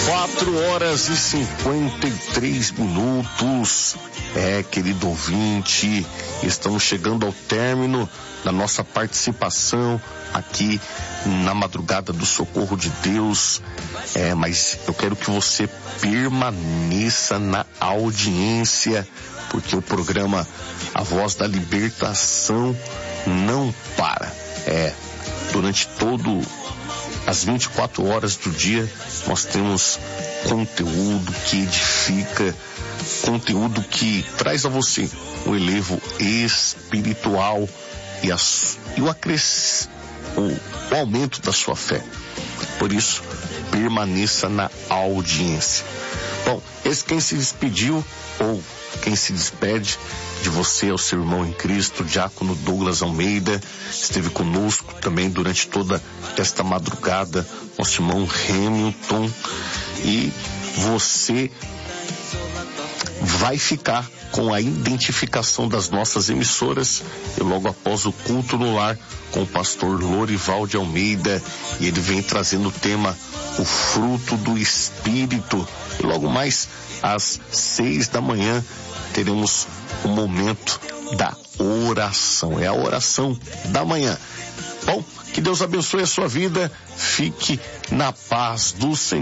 4h53. Querido ouvinte, estamos chegando ao término da nossa participação aqui na madrugada do Socorro de Deus. Mas eu quero que você permaneça na audiência, porque o programa A Voz da Libertação não para. Durante todo as 24 horas do dia nós temos conteúdo que edifica, conteúdo que traz a você um elevo espiritual e o aumento da sua fé. Por isso, permaneça na audiência. Bom, esse quem se despediu, ou quem se despede de você é o seu irmão em Cristo, Diácono Douglas Almeida. Esteve conosco também durante toda esta madrugada, nosso irmão Hamilton. E você vai ficar com a identificação das nossas emissoras e logo após o culto no lar com o pastor Lorival de Almeida, e ele vem trazendo o tema O Fruto do Espírito. E logo mais às 6 da manhã teremos o momento da oração. É a oração da manhã. Bom, que Deus abençoe a sua vida. Fique na paz do Senhor.